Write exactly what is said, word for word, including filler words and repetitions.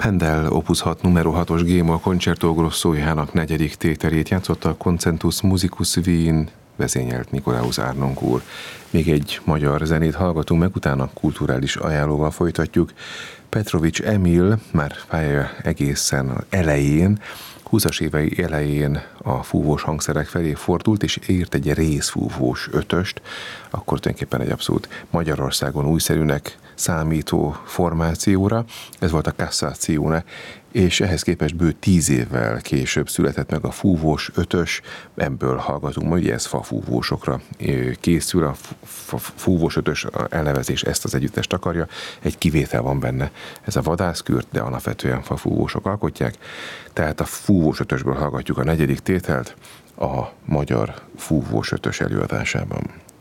Händel Opus hat numero hatos G-moll Concerto Grossojának negyedik tételét játszotta a Concentus Musicus Wien, vezényelt Nikolaus Arnonk úr. Még egy magyar zenét hallgatunk meg, utána kulturális ajánlóval folytatjuk. Petrovics Emil már pálya egészen elején, húszas évei elején a fúvós hangszerek felé fordult, és írt egy részfúvós ötöst, akkor tulajdonképpen egy abszolút Magyarországon újszerűnek számító formációra. Ez volt a Cassazione, és ehhez képest bő tíz évvel később született meg a fúvós ötös, ebből hallgatunk, majd ez fafúvósokra készül, a fúvós ötös elnevezés ezt az együttest akarja, egy kivétel van benne, ez a vadászkürt, de alapvetően fafúvósok alkotják, tehát a fúvós ötösből hallgatjuk a negyedik tételt a magyar fúvós ötös előadásában.